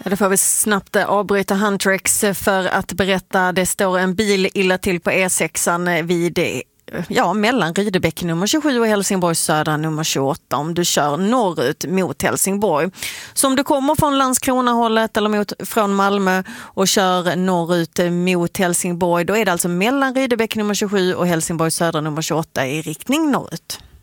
Det får vi snabbt avbryta Huntrix för att berätta. Det står en bil illa till på E6 vid mellan Rydebäck nummer 27 och Helsingborg södra nummer 28 om du kör norrut mot Helsingborg. Så om du kommer från Landskrona-hållet eller från Malmö och kör norrut mot Helsingborg, då är det alltså mellan Rydebäck nummer 27 och Helsingborg södra nummer 28 i riktning norrut.